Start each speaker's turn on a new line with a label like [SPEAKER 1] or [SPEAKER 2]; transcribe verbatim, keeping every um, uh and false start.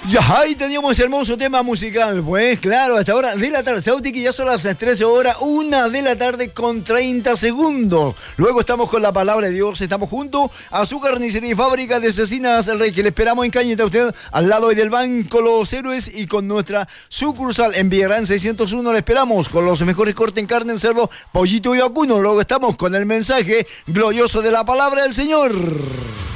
[SPEAKER 1] Ya ahí teníamos hermoso tema musical, pues claro, hasta ahora de la tarde, Sauti, que ya son las trece horas, una de la tarde con treinta segundos. Luego estamos con la palabra de Dios, estamos junto a su carnicería y fábrica de cecinas El Rey, que le esperamos en Cañete a usted, al lado del Banco Los Héroes, y con nuestra sucursal en Villarán seiscientos uno le esperamos con los mejores cortes en carne, en cerdo, pollito y vacuno. Luego estamos con el mensaje glorioso de la palabra del Señor.